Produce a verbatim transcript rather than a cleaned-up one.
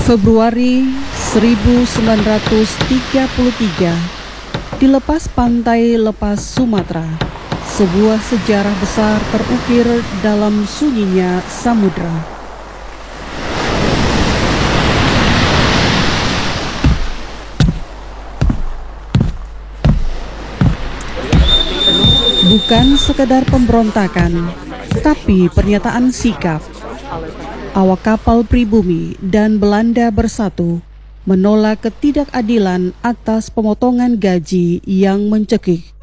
Februari seribu sembilan ratus tiga puluh tiga, di lepas pantai lepas Sumatera, sebuah sejarah besar terukir dalam sunyinya samudera. Bukan sekedar pemberontakan, tapi pernyataan sikap. Awak kapal pribumi dan Belanda bersatu menolak ketidakadilan atas pemotongan gaji yang mencekik.